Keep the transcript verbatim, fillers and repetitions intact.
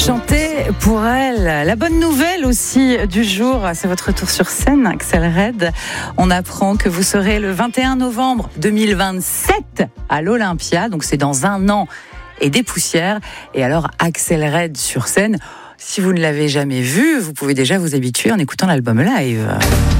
Chanter pour elle. La bonne nouvelle aussi du jour, c'est votre retour sur scène, Axel Red. On apprend que vous serez le vingt et un novembre deux mille vingt-sept à l'Olympia, donc c'est dans un an et des poussières. Et alors, Axel Red sur scène, si vous ne l'avez jamais vu, vous pouvez déjà vous habituer en écoutant l'album live.